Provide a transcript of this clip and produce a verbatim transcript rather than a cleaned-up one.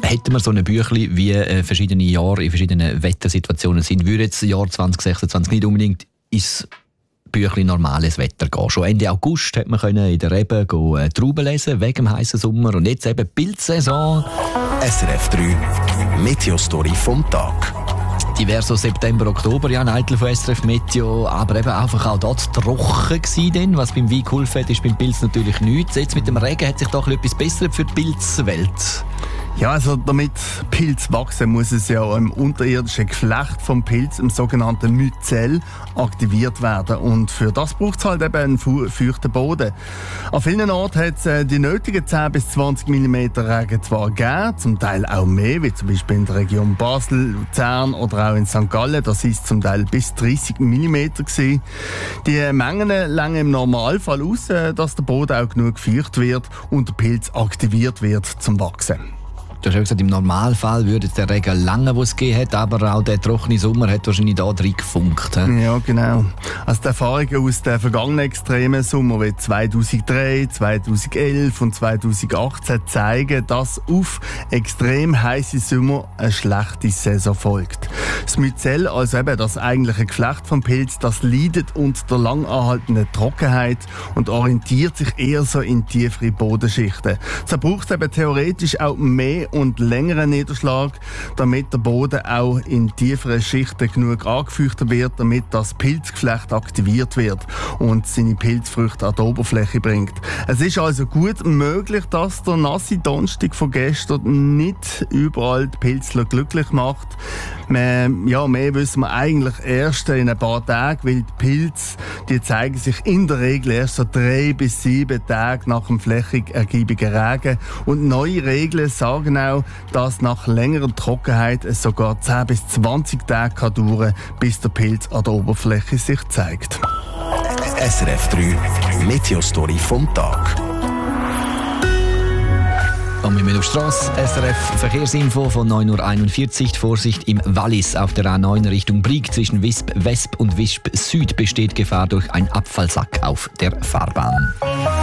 hätten wir so ein Büchlein, wie äh, verschiedene Jahre in verschiedenen Wettersituationen sind, würde jetzt das Jahr zwanzig sechsundzwanzig nicht unbedingt ins Büchlein normales Wetter gehen. Schon Ende August hat man in der Rebe go, äh, Trauben lesen, wegen dem heißen Sommer. Und jetzt eben Pilzsaison. S R F drei Meteo-Story vom Tag. Diverso September, Oktober, ja, Eitel von S R F Meteo, aber eben einfach auch dort trocken gewesen, was beim Wein geholfen hat, ist beim Pilz natürlich nichts. Jetzt mit dem Regen hat sich doch etwas besser für die Pilzwelt. Ja, also damit Pilz wachsen, muss es ja im unterirdischen Geflecht vom Pilz, im sogenannten Myzel, aktiviert werden. Und für das braucht es halt eben einen feuchten Boden. An vielen Orten hat es äh, die nötigen zehn bis zwanzig Millimeter Regen zwar gegeben, zum Teil auch mehr, wie zum Beispiel in der Region Basel, Luzern oder auch in Sankt Gallen. Das ist zum Teil bis dreißig Millimeter gewesen. Die Mengen langen im Normalfall aus, äh, dass der Boden auch genug gefeucht wird und der Pilz aktiviert wird zum Wachsen. Du hast ja gesagt, im Normalfall würde der Regen lange, wo es gegeben hat, aber auch der trockene Sommer hat wahrscheinlich da drin gefunkt. He? Ja, genau. Also die Erfahrungen aus den vergangenen extremen Sommer wie zweitausenddrei, zweitausendelf und zweitausendachtzehn zeigen, dass auf extrem heiße Sommer eine schlechte Saison folgt. Das Myzel, also eben das eigentliche Geflecht vom Pilz, das leidet unter der lang anhaltenden Trockenheit und orientiert sich eher so in tiefere Bodenschichten. So braucht es eben theoretisch auch mehr und längeren Niederschlag, damit der Boden auch in tieferen Schichten genug angefeuchtet wird, damit das Pilzgeflecht aktiviert wird und seine Pilzfrüchte an die Oberfläche bringt. Es ist also gut möglich, dass der nasse Donnerstag von gestern nicht überall die Pilzler glücklich macht. Man, ja, mehr wissen wir eigentlich erst in ein paar Tagen, weil die Pilze, die zeigen sich in der Regel erst so drei bis sieben Tage nach dem flächig ergiebigen Regen. Und neue Regeln sagen auch, dass nach längerer Trockenheit es sogar zehn bis zwanzig Tage kann dauern, bis der Pilz an der Oberfläche sich zeigt. S R F drei Meteo-Story vom Tag. Und wir müssen auf die Strasse. S R F Verkehrsinfo von neun Uhr einundvierzig. Vorsicht im Wallis auf der A neun Richtung Brig. Zwischen Wisp West und Wisp Süd besteht Gefahr durch einen Abfallsack auf der Fahrbahn.